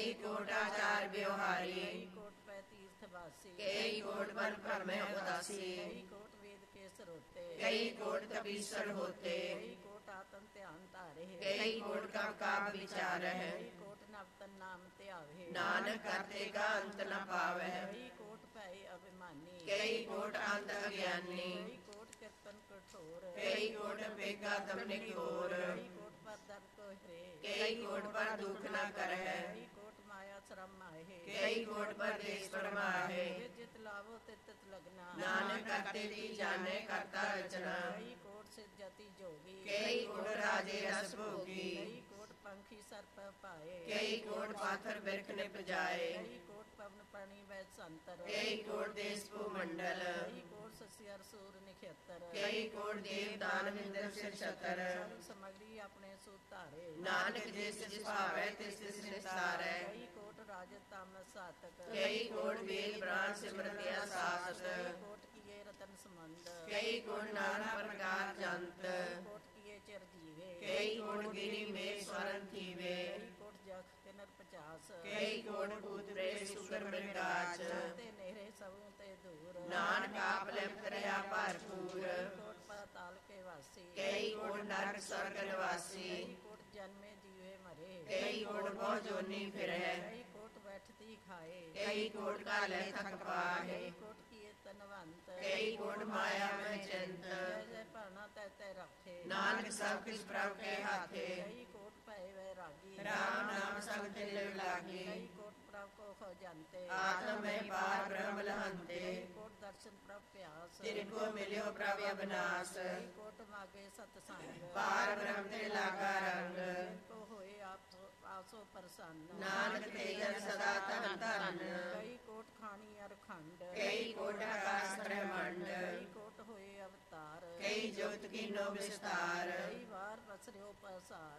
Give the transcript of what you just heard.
कई कोट आचार व्यवहारी, कई कोट पै तीर्थ वासी, कई कोट बन भ्रमे उदासी, कई कोट वेद के सरोते, कई कोट तपीश्वर होते, कई कोट आत्म ध्यान धारे, कई कोट का काव्य विचार है, कई कोट नवतन नाम त्यावे, नानक करते का अंत न पावे, कई कोट भय अभिमानी, कई कोट अंत अज्ञानी, कई कोट कीर्तन कठोर, कई कोट पेगा दमने की ओर, कई कोट पर दर्द को हरे, कई कोट पर दुख न करे, कई कोट माया श्रम माहे, कई कोट पर देश परमाहे, जित लाभो तित लगना, नानक करते दी जाने करता रचना, कई कोट सिद्ध जति जोगी, कई कोट राजे रस भोगी, कई कोट पंखी सर्प पाए, कई कोट पाथर बिरख ने बजाए, कई कोट पवन पानी वै संतर, कई कोट देश भूमंडल, कई कोट ससियर सूर निखेतर, कई कोट देव दान इंद्र सिर छतर, सर्व समग्री अपने सुतारे, नानक जिस जिस भावै तिस तिस निस्तारै, कई कोट राज तम सातक, कई कोट वेद पुराण सिमरतिया सासत, कई कोट किए रतन संबंध, कई कोट नाना प्रकार जंत, कई कोट किए चिर जीवे, कई कोट गिरी में स्वरण थीवे, कई कोट जख किनर 50, कई कोट भूत प्रेत शुकर मृगाच, ते नेरे सबों ते दूर, नानक आप तरया भरपूर, कई कोट पाताल के वासी, कई कोट नरक स्वर्ग निवासी, कई कोट जन्मे जीवे मरे, कई कोट बहु जोनी फिरे, कई कोट बैठती खाए, कई कोट काले थक पाहे, कई कोट किए तनवंत, कई कोट माया में चिंत, जय जय भाना तै तै रखे, नानक सब किस प्रभु के हाथे, कई कोट भय वैरागी, राम नाम सब तिल लागी, कई कोट प्रभु को खो जानते, आत्म में पार ब्रह्म लहंते, कई कोट दर्शन प्रभु प्यास, तिनको मिलियो प्रभु अविनाश, कई कोट मागे सतसंग, पार ब्रह्म ते लागा रंग, को होए आप आसो प्रसन्न, नानक तेजन सदा तन धन, कई कोट खानी अर खंड, कई कोट आकाश ब्रह्मांड, कई कोट होए अवतार, कई ज्योत की नो विस्तार, कई बार पसरियो पसार,